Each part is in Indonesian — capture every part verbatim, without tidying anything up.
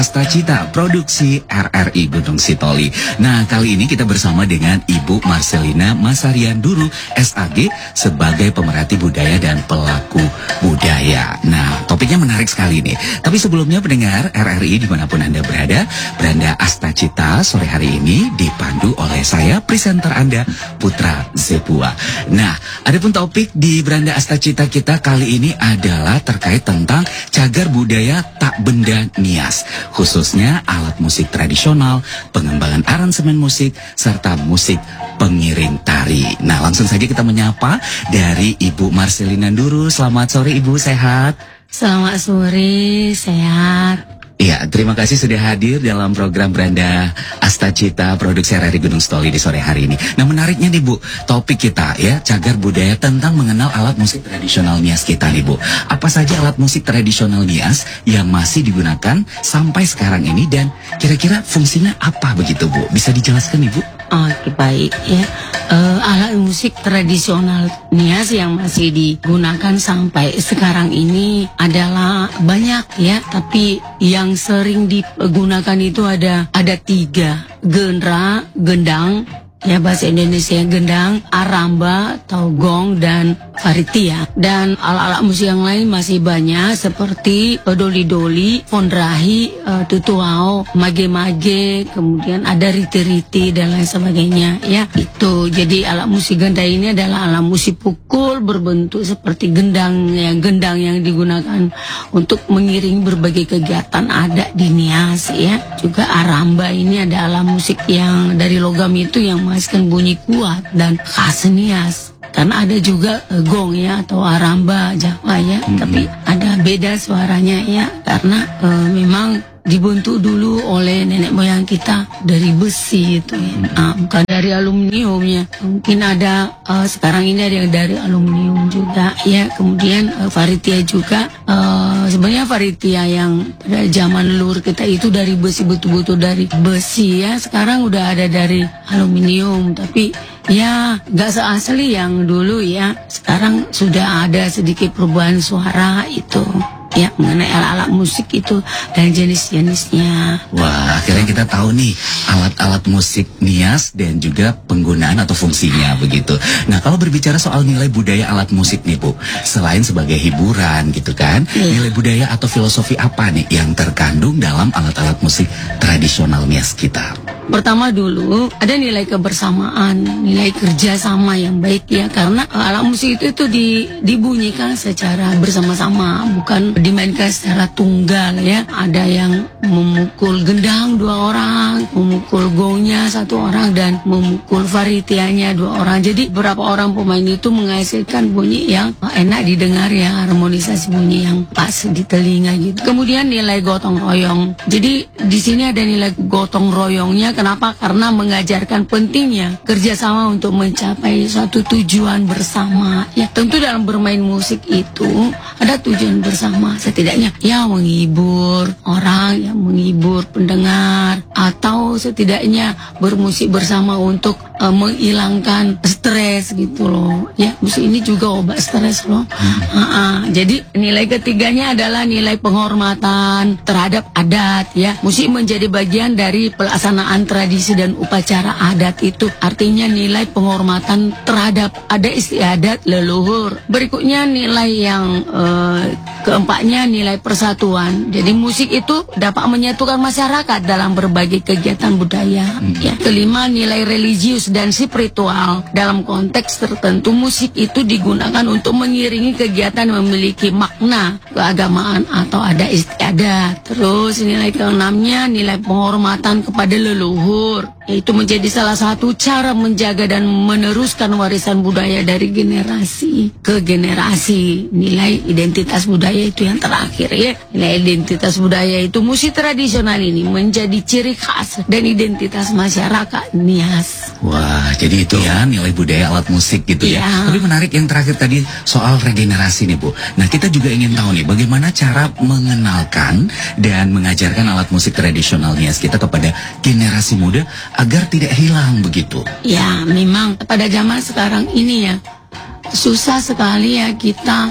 Astacita, produksi R R I Gunung Sitoli. Nah, kali ini kita bersama dengan Ibu Marcelina Masarian Duru, S A G, sebagai pemerhati budaya dan pelaku budaya. Nah, topiknya menarik sekali nih. Tapi sebelumnya pendengar R R I dimanapun Anda berada, Beranda Astacita sore hari ini dipandu oleh saya, presenter Anda, Putra Zebua. Nah, adapun topik di Beranda Astacita kita kali ini adalah terkait tentang cagar budaya tak benda nias, khususnya alat musik tradisional, pengembangan aransemen musik, serta musik pengiring tari. Nah, langsung saja kita menyapa dari Ibu Marcelina Duru. Selamat sore Ibu, sehat? Selamat sore, sehat. Iya, terima kasih sudah hadir dalam program Beranda Astacita produksi R R I Gunung Sitoli di sore hari ini. Nah, menariknya nih Bu, topik kita ya, cagar budaya tentang mengenal alat musik tradisional nias kita nih Bu. Apa saja alat musik tradisional nias yang masih digunakan sampai sekarang ini dan kira-kira fungsinya apa begitu Bu? Bisa dijelaskan nih Bu? Oke, baik ya. Uh, alat musik tradisional nias yang masih digunakan sampai sekarang ini adalah banyak ya, tapi yang sering digunakan itu ada ada tiga: gendra, gendang, ya bahasa Indonesia gendang, aramba atau gong, dan faritia. Dan alat-alat musik yang lain masih banyak seperti doli-doli, fondrahi, uh, tutuao, mage-mage, kemudian ada riti-riti dan lain sebagainya ya. Itu jadi alat musik gendang ini adalah alat musik pukul berbentuk seperti gendang ya, gendang yang digunakan untuk mengiring berbagai kegiatan adat di nias ya. Juga aramba ini ada alat musik yang dari logam itu yang menghasilkan bunyi kuat dan khas nias. Karena ada juga uh, gong ya atau aramba Jawa ya, mm-hmm. tapi ada beda suaranya ya, karena uh, memang dibentuk dulu oleh nenek moyang kita dari besi itu ya, mm-hmm. uh, bukan dari aluminium ya. Mungkin ada uh, sekarang ini ada yang dari aluminium juga ya. Kemudian uh, faritia juga, uh, sebenarnya faritia yang pada zaman leluhur kita itu dari besi, betul-betul dari besi ya. Sekarang udah ada dari aluminium, tapi ya gak seasli yang dulu ya. Sekarang sudah ada sedikit perubahan suara itu ya, mengenai alat-alat musik itu dan jenis-jenisnya. Wah, akhirnya kita tahu nih alat-alat musik nias dan juga penggunaan atau fungsinya begitu. Nah, kalau berbicara soal nilai budaya alat musik nih Bu, selain sebagai hiburan gitu kan, yeah. nilai budaya atau filosofi apa nih yang terkandung dalam alat-alat musik tradisional nias kita? Pertama dulu ada nilai kebersamaan, nilai kerjasama yang baik ya, karena alat musik itu itu di, dibunyikan secara bersama-sama, bukan dimainkan secara tunggal ya. Ada yang memukul gendang dua orang, memukul gongnya satu orang, dan memukul faritianya dua orang. Jadi beberapa orang pemain itu menghasilkan bunyi yang enak didengar ya, harmonisasi bunyi yang pas di telinga gitu. Kemudian nilai gotong royong. Jadi di sini ada nilai gotong royongnya. Kenapa? Karena mengajarkan pentingnya kerjasama untuk mencapai suatu tujuan bersama. Ya, tentu dalam bermain musik itu ada tujuan bersama, setidaknya ya menghibur orang, ya menghibur pendengar, atau setidaknya bermusik bersama untuk uh, menghilangkan stres gitu loh. Ya, musik ini juga obat stres loh. Hmm. Uh -uh. Jadi nilai ketiganya adalah nilai penghormatan terhadap adat ya. Musik menjadi bagian dari pelaksanaan tradisi dan upacara adat itu, artinya nilai penghormatan terhadap adat istiadat leluhur. Berikutnya nilai yang uh, keempatnya nilai persatuan. Jadi musik itu dapat menyatukan masyarakat dalam berbagai kegiatan budaya. Hmm. Ya. Kelima nilai religius dan spiritual. Dalam konteks tertentu musik itu digunakan untuk mengiringi kegiatan yang memiliki makna keagamaan atau adat istiadat. Terus nilai keenamnya nilai penghormatan kepada leluhur, yaitu menjadi salah satu cara menjaga dan meneruskan warisan budaya dari generasi ke generasi. Nilai identitas budaya itu yang terakhir ya. Nilai identitas budaya itu musik tradisional ini menjadi ciri khas dan identitas masyarakat nias. Wah, jadi itu ya nilai budaya alat musik gitu ya. ya. Tapi menarik yang terakhir tadi soal regenerasi nih Bu. Nah, kita juga ingin tahu nih bagaimana cara mengenalkan dan mengajarkan alat musik tradisional nias kita kepada generasi muda agar tidak hilang begitu. Ya, memang pada zaman sekarang ini ya susah sekali ya kita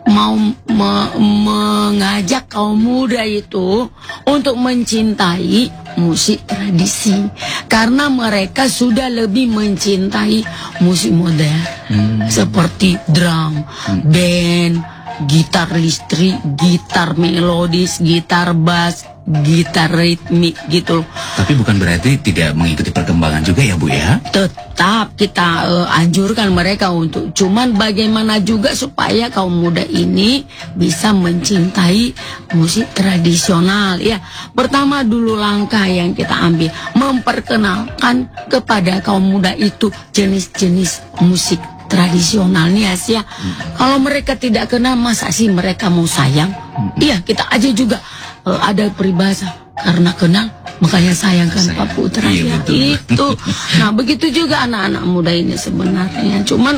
mau me- mengajak kaum muda itu untuk mencintai musik tradisi, karena mereka sudah lebih mencintai musik modern hmm. seperti drum, hmm. band, gitar listrik, gitar melodis, gitar bass, gitar ritmik gitu. Tapi bukan berarti tidak mengikuti perkembangan juga ya Bu ya? Tetap kita uh, anjurkan mereka untuk, cuman bagaimana juga supaya kaum muda ini bisa mencintai musik tradisional ya. Pertama dulu langkah yang kita ambil, memperkenalkan kepada kaum muda itu jenis-jenis musik tradisional nih Asia. Hmm. Kalau mereka tidak kenal, masa sih mereka mau sayang? Hmm. Iya, kita aja juga uh, ada peribahasa, karena kenal makanya sayang kan Pak Putra. Iya, itu. Nah, begitu juga anak-anak muda ini sebenarnya. Cuman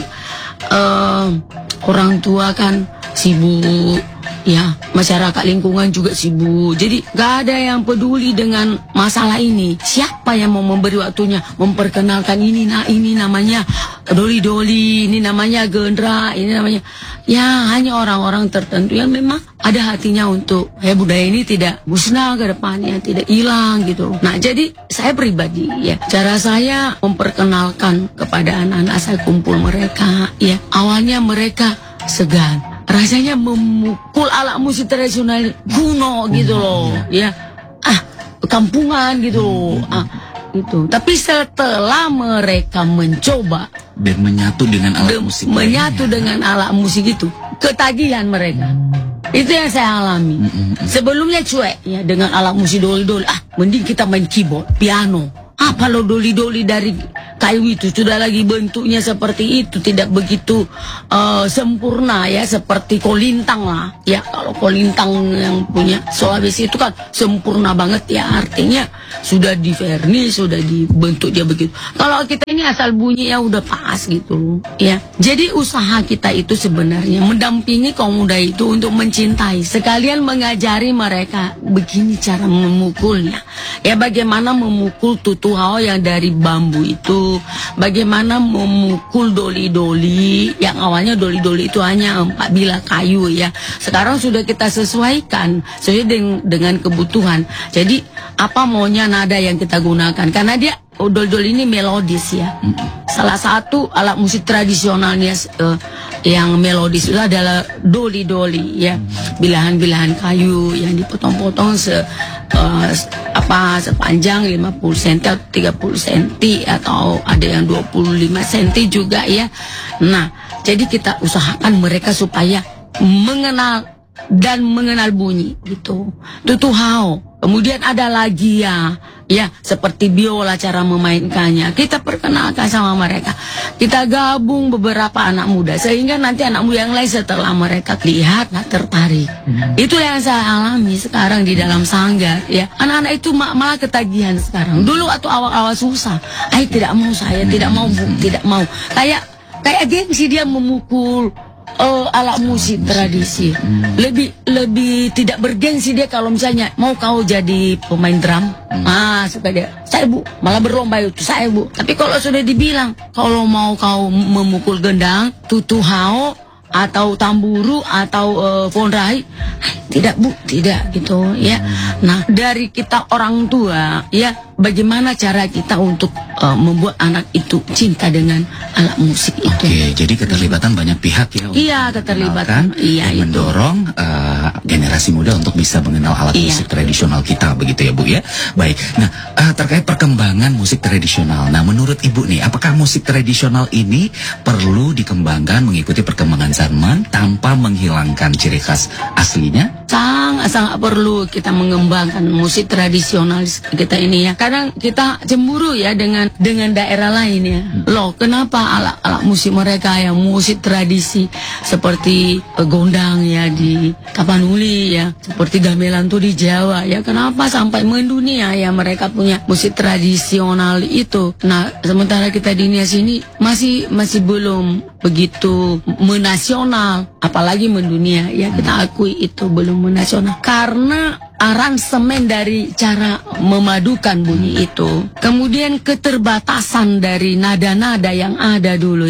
uh, orang tua kan sibuk, ya, masyarakat lingkungan juga sibuk. Jadi gak ada yang peduli dengan masalah ini. Siapa yang mau memberi waktunya memperkenalkan ini, nah ini namanya doli-doli, ini namanya gendra, ini namanya, ya hanya orang-orang tertentu yang memang ada hatinya untuk ya budaya ini tidak musnah ke depannya, tidak hilang gitu. Nah, jadi saya pribadi ya, cara saya memperkenalkan kepada anak-anak saya kumpul mereka ya, awalnya mereka segan, rasanya memukul alat musik tradisional kuno gitu loh ya, ah kampungan gitu loh, ah itu. Tapi setelah mereka mencoba dan menyatu dengan alat musik menyatu lainnya. dengan alat musik itu, ketagihan mereka. Itu yang saya alami. Sebelumnya cuek ya dengan alat musik doli-doli, ah mending kita main keyboard, piano. Apa lo doli-doli dari kayu itu sudah lagi bentuknya seperti itu, tidak begitu uh, sempurna ya, seperti kolintang lah ya. Kalau kolintang yang punya Sulawesi itu kan sempurna banget ya, artinya sudah di vernis, sudah dibentuk dia begitu. Kalau kita ini asal bunyi ya udah pas gitu ya. Jadi usaha kita itu sebenarnya mendampingi kaum muda itu untuk mencintai, sekalian mengajari mereka begini cara memukulnya ya, bagaimana memukul tutuhao yang dari bambu itu, bagaimana memukul doli-doli yang awalnya doli-doli itu hanya empat bilah kayu ya, sekarang sudah kita sesuaikan sesuai dengan, dengan kebutuhan. Jadi apa maunya nada yang kita gunakan, karena dia doli-doli ini melodis ya. Salah satu alat musik tradisionalnya uh, yang melodis itu adalah doli-doli ya, bilahan-bilahan kayu yang dipotong-potong se uh, apa sepanjang lima puluh sentimeter atau tiga puluh sentimeter atau ada yang dua puluh lima sentimeter juga ya. Nah, jadi kita usahakan mereka supaya mengenal dan mengenal bunyi gitu. Tutuhao. Kemudian ada lagi ya, ya seperti biola cara memainkannya. Kita perkenalkan sama mereka. Kita gabung beberapa anak muda sehingga nanti anak muda yang lain setelah mereka lihat nah, tertarik. Hmm. Itu yang saya alami sekarang di dalam sanggar ya. Anak-anak itu malah ketagihan sekarang. Dulu atau awal-awal susah. Ay tidak mau saya, tidak mau bu, tidak mau. Kayak kayak gengsi dia memukul Oh, alat musik tradisi. Hmm. Lebih lebih tidak bergengsi dia kalau misalnya mau kau jadi pemain drum. Hmm. Ah, suka dia. Saya bu, malah berlomba itu saya bu. Tapi kalau sudah dibilang kalau mau kau memukul gendang, tutuhao atau tamburu atau uh, fonrai, tidak bu, tidak gitu ya. Nah, dari kita orang tua ya, bagaimana cara kita untuk uh, membuat anak itu cinta dengan alat musik itu. Oke, jadi keterlibatan banyak pihak ya. Iya, keterlibatan. Iya, itu. Mendorong uh, generasi muda untuk bisa mengenal alat iya. musik tradisional kita, begitu ya Bu ya. Baik. Nah, uh, terkait perkembangan musik tradisional. Nah, menurut Ibu nih, apakah musik tradisional ini perlu dikembangkan mengikuti perkembangan zaman tanpa menghilangkan ciri khas aslinya? Sangat sangat perlu kita mengembangkan musik tradisional kita ini ya. Kadang kita cemburu ya dengan dengan daerah lain ya. Loh, kenapa alat-alat musik mereka yang musik tradisi seperti uh, gondang ya di Tapanuli ya, seperti gamelan tuh di Jawa ya. Kenapa sampai mendunia ya mereka punya musik tradisional itu. Nah, sementara kita di Indonesia sini masih masih belum begitu menasional, apalagi mendunia ya, kita akui itu belum menasional karena aransemen dari cara memadukan bunyi itu, kemudian keterbatasan dari nada-nada yang ada dulu ya.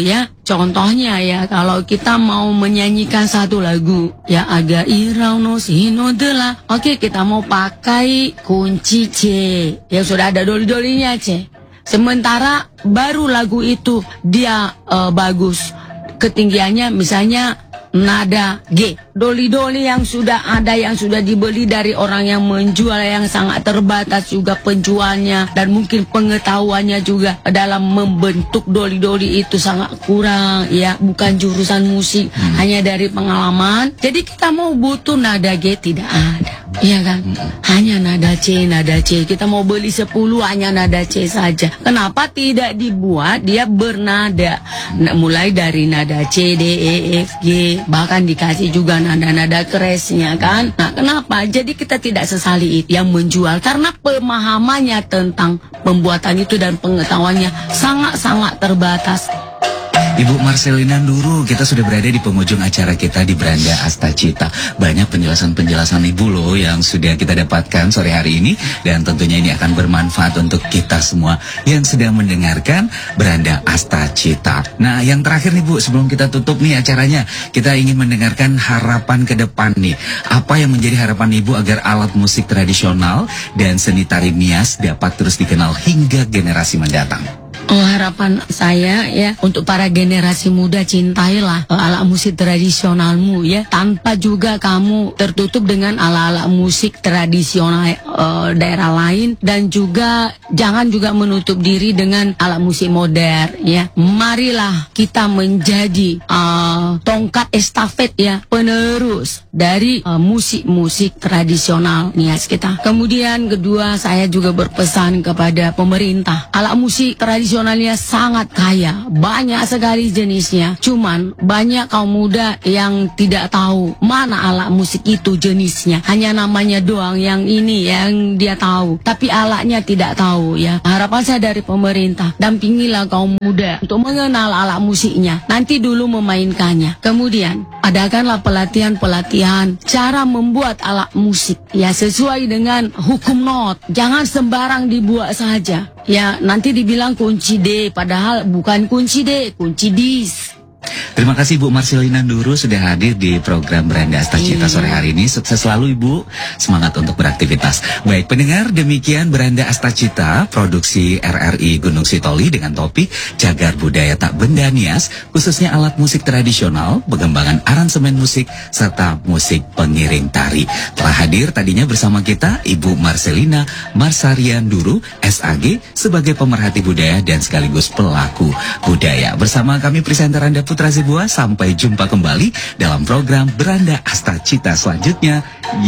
Contohnya ya, kalau kita mau menyanyikan satu lagu, ya agak irau no sino dela. Oke, kita mau pakai kunci C, ya sudah ada doli-dolinya C. Sementara baru lagu itu dia uh, bagus, ketinggiannya misalnya nada G. Doli-doli yang sudah ada, yang sudah dibeli dari orang yang menjual, yang sangat terbatas juga penjualnya, dan mungkin pengetahuannya juga dalam membentuk doli-doli itu sangat kurang, ya, bukan jurusan musik, hmm. hanya dari pengalaman. Jadi kita mau butuh nada G tidak ada, iya kan? Hmm. Hanya nada C, nada C. Kita mau beli sepuluh hanya nada C saja. Kenapa tidak dibuat dia bernada? Nah, mulai dari nada C, D, E, F, G, bahkan dikasih juga nada-nada keresnya kan. Nah, kenapa? Jadi kita tidak sesali itu yang menjual, karena pemahamannya tentang pembuatan itu dan pengetahuannya sangat-sangat terbatas. Ibu Marcelina Nduru, kita sudah berada di penghujung acara kita di Beranda Astacita. Banyak penjelasan-penjelasan Ibu loh yang sudah kita dapatkan sore hari ini, dan tentunya ini akan bermanfaat untuk kita semua yang sedang mendengarkan Beranda Astacita. Nah, yang terakhir nih Bu, sebelum kita tutup nih acaranya, kita ingin mendengarkan harapan ke depan nih. Apa yang menjadi harapan Ibu agar alat musik tradisional dan seni tari Nias dapat terus dikenal hingga generasi mendatang? Oh, harapan saya ya untuk para generasi muda, cintailah uh, alat musik tradisionalmu ya, tanpa juga kamu tertutup dengan ala-ala musik tradisional uh, daerah lain, dan juga jangan juga menutup diri dengan alat musik modern ya. Marilah kita menjadi uh, tongkat estafet ya, penerus dari uh, musik-musik tradisional Nias kita. Kemudian kedua, saya juga berpesan kepada pemerintah, alat musik tradisional Tradisionalnya sangat kaya, banyak sekali jenisnya. Cuman banyak kaum muda yang tidak tahu mana alat musik itu jenisnya. Hanya namanya doang yang ini yang dia tahu, tapi alatnya tidak tahu ya. Harapan saya dari pemerintah, dampingilah kaum muda untuk mengenal alat musiknya, nanti dulu memainkannya. Kemudian adakanlah pelatihan-pelatihan cara membuat alat musik ya, sesuai dengan hukum not. Jangan sembarang dibuat saja. Ya, nanti dibilang kunci D, padahal bukan kunci D, kunci dis. Terima kasih Bu Marcelina Nduru sudah hadir di program Beranda Astacita sore hari ini. Sukses selalu Ibu, semangat untuk beraktivitas. Baik pendengar, demikian Beranda Astacita, produksi R R I Gunung Sitoli dengan topik Cagar Budaya Tak Benda Nias, khususnya alat musik tradisional, pengembangan aransemen musik, serta musik pengiring tari. Telah hadir tadinya bersama kita Ibu Marcelina Marsarian Nduru, S A G, sebagai pemerhati budaya dan sekaligus pelaku budaya. Bersama kami presenter Anda Putra Zebua, sampai jumpa kembali dalam program Beranda Astacita selanjutnya.